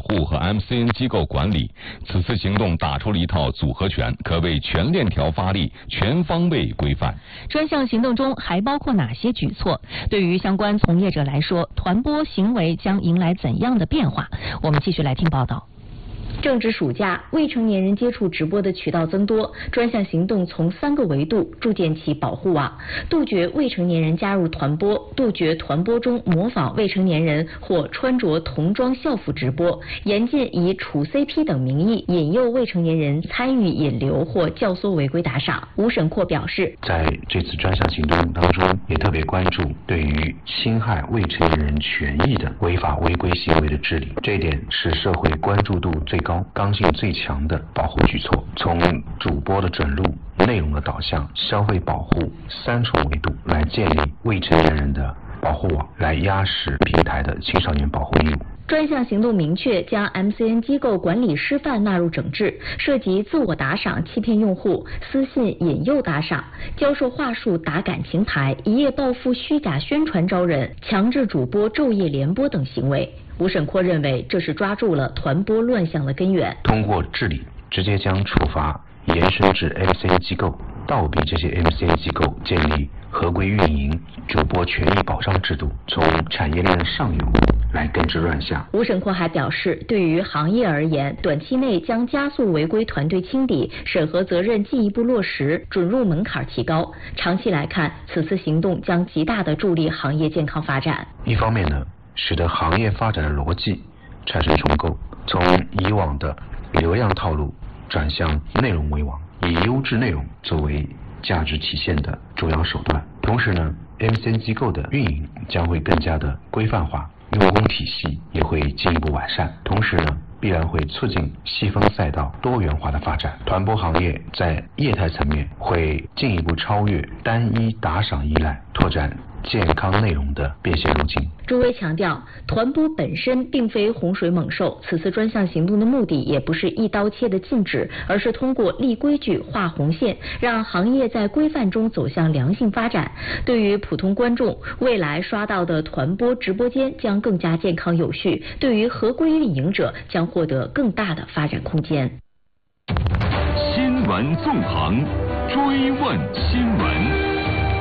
护和 MCN 机构管理。此次行动打出了一套组合拳，可谓全链条发力，全方位规范。 专项行动中还包括哪些举措？对于相关从业者来说，团播行为将迎来怎样的变化？我们继续来听报道。 正值暑假，未成年人接触直播的渠道增多，专项行动从3个维度筑建起保护网，杜绝未成年人加入团播，杜绝团播中模仿未成年人或穿着童装校服直播，严禁以处 CP 等名义引诱未成年人参与引流或教唆违规打赏。吴审阔表示， 在这次专项行动当中，也特别关注对于侵害未成年人权益的违法违规行为的治理，这一点是社会关注度最高、刚性最强的保护举措。从主播的准入、内容的导向、消费保护3重维度来建立未成年人的保护网，来压实平台的青少年保护义务。 专项行动明确将 MCN 机构管理师范纳入整治，涉及自我打赏欺骗用户、私信引诱打赏、教授话术打感情牌、一夜暴富虚假宣传招人、强制主播昼夜联播等行为。吴审阔认为，这是抓住了团播乱象的根源。 通过治理，直接将处罚延伸至 MCN 机构，倒逼这些 MCN 机构建立合规运营、主播权益保障制度，从产业链的上游来根治乱象。 吴审阔还表示，对于行业而言，短期内将加速违规团队清理，审核责任进一步落实，准入门槛提高。长期来看，此次行动将极大地助力行业健康发展。 一方面呢，使得行业发展的逻辑产生重构，从以往的流量套路转向内容为王，以优质内容作为价值体现的主要手段。同时呢， MCN 机构的运营将会更加的规范化，用工体系也会进一步完善。同时呢，必然会促进细分赛道多元化的发展。团播行业在业态层面会进一步超越单一打赏依赖，拓展健康内容的变现路径。 朱威强调，团播本身并非洪水猛兽，此次专项行动的目的也不是一刀切的禁止，而是通过立规矩、画红线，让行业在规范中走向良性发展。对于普通观众，未来刷到的团播直播间将更加健康有序；对于合规运营者，将获得更大的发展空间。 新闻纵横，追问新闻。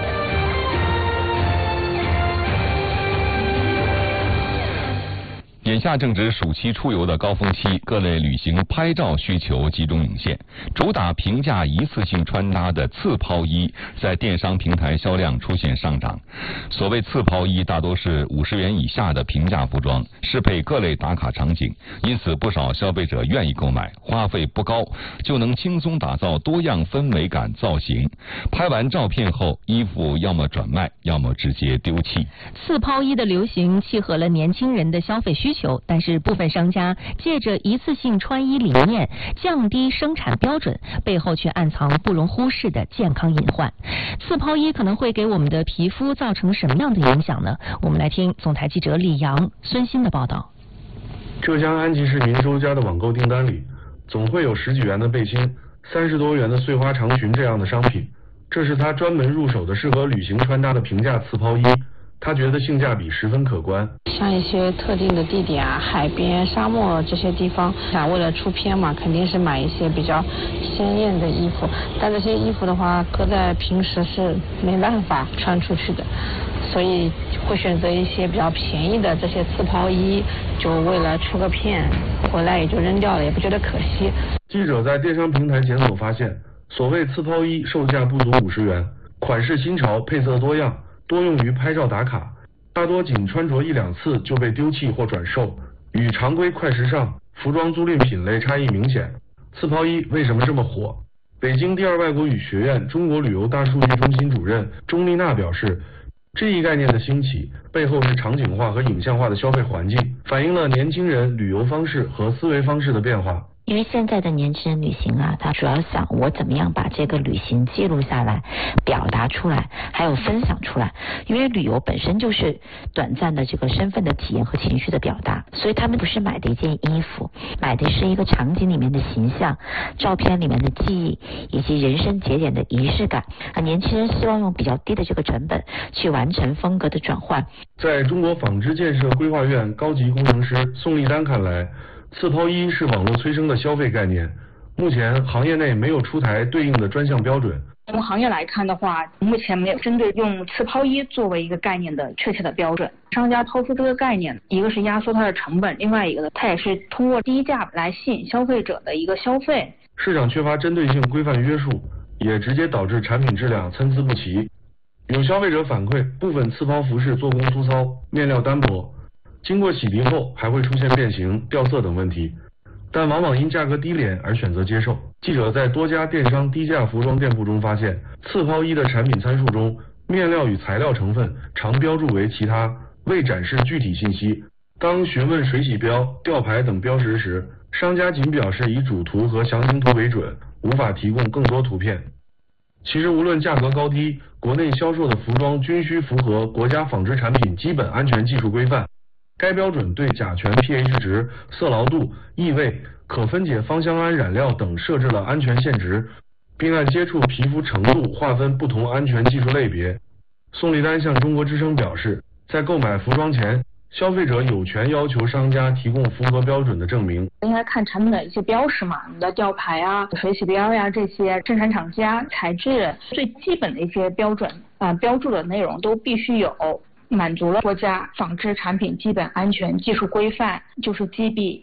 眼下正值暑期出游的高峰期，各类旅行拍照需求集中涌现。主打平价一次性穿搭的次抛衣在电商平台销量出现上涨。所谓次抛衣大多是50元以下的平价服装，适配各类打卡场景，因此不少消费者愿意购买，花费不高就能轻松打造多样氛围感造型。拍完照片后，衣服要么转卖，要么直接丢弃。 次抛衣的流行契合了年轻人的消费需求，但是部分商家借着一次性穿衣理念降低生产标准，背后却暗藏不容忽视的健康隐患。次抛衣可能会给我们的皮肤造成什么样的影响呢？我们来听总台记者李阳、孙鑫的报道。 浙江安吉市民收家的网购订单里，总会有10几元的背心、30多元的碎花长裙这样的商品，这是他专门入手的适合旅行穿搭的平价次抛衣。他觉得性价比十分可观。 像一些特定的地点啊，海边、沙漠这些地方，想为了出片嘛，肯定是买一些比较鲜艳的衣服。但这些衣服的话，搁在平时是没办法穿出去的，所以会选择一些比较便宜的这些次抛衣，就为了出个片，回来也就扔掉了，也不觉得可惜。 记者在电商平台检索发现，所谓次抛衣售价不足50元，款式新潮，配色多样，多用于拍照打卡，大多仅穿着1、2次就被丢弃或转售，与常规快时尚服装租赁品类差异明显。次抛衣为什么这么火？北京第2外国语学院中国旅游大数据中心主任钟丽娜表示，这一概念的兴起背后是场景化和影像化的消费环境，反映了年轻人旅游方式和思维方式的变化。 因为现在的年轻人旅行啊，他主要想我怎么样把这个旅行记录下来，表达出来，还有分享出来。因为旅游本身就是短暂的这个身份的体验和情绪的表达，所以他们不是买的一件衣服，买的是一个场景里面的形象、照片里面的记忆，以及人生节点的仪式感。年轻人希望用比较低的这个成本去完成风格的转换。 在中国纺织建设规划院高级工程师宋立丹看来， 次抛衣是网络催生的消费概念，目前行业内没有出台对应的专项标准。 从行业来看的话，目前没有针对用次抛衣作为一个概念的确切的标准。商家抛出这个概念，一个是压缩它的成本，另外一个呢，它也是通过低价来吸引消费者的一个消费。 市场缺乏针对性规范约束，也直接导致产品质量参差不齐。有消费者反馈，部分次抛服饰做工粗糙，面料单薄，经过洗涤后还会出现变形、掉色等问题，但往往因价格低廉而选择接受。记者在多家电商低价服装店铺中发现，次抛衣的产品参数中，面料与材料成分常标注为其他，未展示具体信息。当询问水洗标、吊牌等标识时，商家仅表示以主图和详情图为准，无法提供更多图片。其实无论价格高低，国内销售的服装均需符合国家纺织产品基本安全技术规范。该标准对甲醛 pH 值、色牢度、异味、可分解芳香胺染料等设置了安全限值，并按接触皮肤程度划分不同安全技术类别。宋丽丹向中国之声表示，在购买服装前，消费者有权要求商家提供符合标准的证明。 应该看产品的一些标识嘛，你的吊牌啊、水洗标呀，这些生产厂家、材质最基本的一些标准标注的内容都必须有。满足了国家纺织产品基本安全技术规范，就是 GB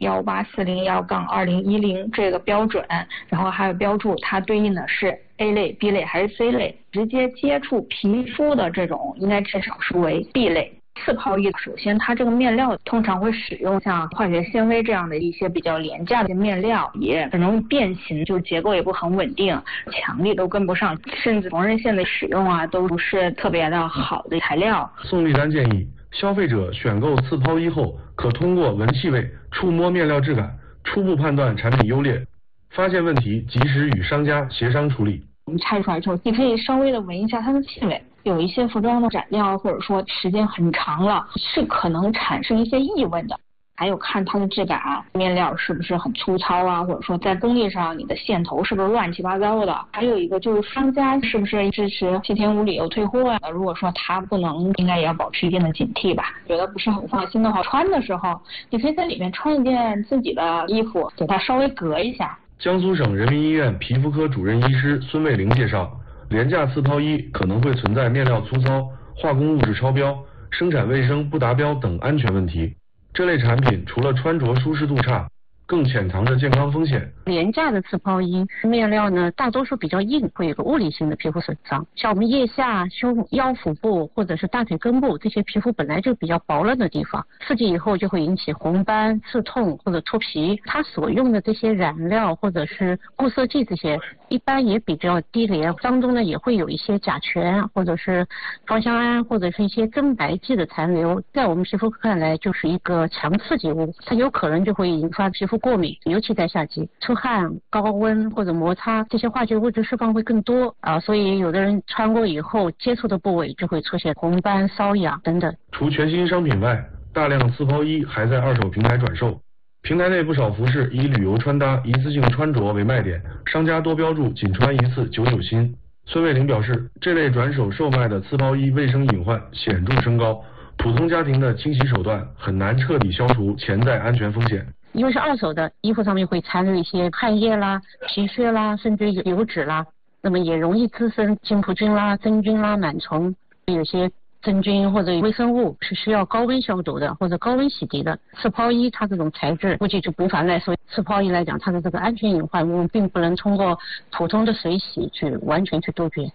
18401-2010这个标准，然后还有标注它对应的是 A 类、B 类还是 C 类，直接接触皮肤的这种应该至少是为 B 类。次抛衣首先它这个面料通常会使用像化学纤维这样的一些比较廉价的面料，也很容易变形，就结构也不很稳定，强力都跟不上，甚至缝纫线的使用都不是特别的好的材料。 宋丽丹建议消费者选购次抛衣后，可通过闻气味、触摸面料质感，初步判断产品优劣，发现问题及时与商家协商处理。 我们拆出来之后，你可以稍微的闻一下它的气味，有一些服装的染料或者说时间很长了，是可能产生一些异味的。还有看它的质感，面料是不是很粗糙啊，或者说在工艺上你的线头是不是乱七八糟的。还有一个就是商家是不是支持7天无理由退货啊，如果说他不能，应该也要保持一定的警惕吧。觉得不是很放心的话，穿的时候你可以在里面穿一件自己的衣服，给它稍微隔一下。 江苏省人民医院皮肤科主任医师孙卫玲介绍，廉价次抛衣可能会存在面料粗糙、化工物质超标、生产卫生不达标等安全问题。这类产品除了穿着舒适度差，更潜藏着健康风险。 廉价的次抛衣面料呢，大多数比较硬，会有个物理性的皮肤损伤。像我们腋下、胸腰腹部或者是大腿根部这些皮肤本来就比较薄嫩的地方，刺激以后就会引起红斑、刺痛或者脱皮。它所用的这些染料或者是固色剂这些，一般也比较低廉，当中呢也会有一些甲醛或者是芳香胺或者是一些增白剂的残留，在我们皮肤看来就是一个强刺激物，它有可能就会引发皮肤过敏，尤其在夏季，出汗、高温或者摩擦，这些化学物质释放会更多所以有的人穿过以后接触的部位就会出现红斑、瘙痒等等。 除全新商品外，大量次抛衣还在二手平台转售，平台内不少服饰以旅游穿搭、一次性穿着为卖点，商家多标注仅穿一次99新。孙卫玲表示，这类转手售卖的次抛衣卫生隐患显著升高，普通家庭的清洗手段很难彻底消除潜在安全风险。 因为是二手的，衣服上面会残留一些汗液啦、皮屑啦，甚至油脂啦，那么也容易滋生金葡菌啦、真菌啦、螨虫，有些真菌或者微生物是需要高温消毒的或者高温洗涤的。次抛衣它这种材质估计就无法耐受，次抛衣来讲，它的这个安全隐患我们并不能通过普通的水洗去完全去杜绝。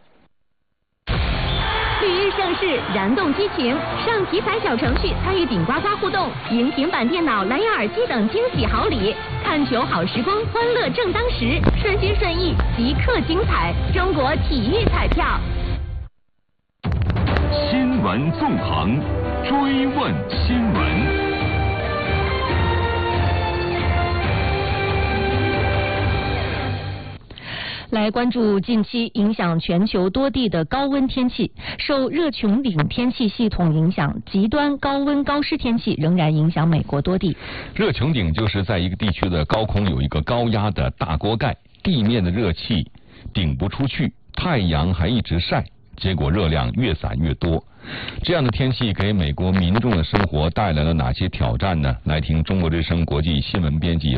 绿日盛世，燃动激情，上体彩小程序参与顶呱呱互动，赢平板电脑、蓝牙耳机等惊喜好礼。看球好时光，欢乐正当时，顺心顺意，即刻精彩。中国体育彩票。 新闻纵横，追问新闻。 来关注近期影响全球多地的高温天气。受热穹顶天气系统影响，极端高温高湿天气仍然影响美国多地。 热穹顶就是在一个地区的高空有一个高压的大锅盖，地面的热气顶不出去，太阳还一直晒， 结果热量越散越多。这样的天气给美国民众的生活带来了哪些挑战呢？来听中国之声国际新闻编辑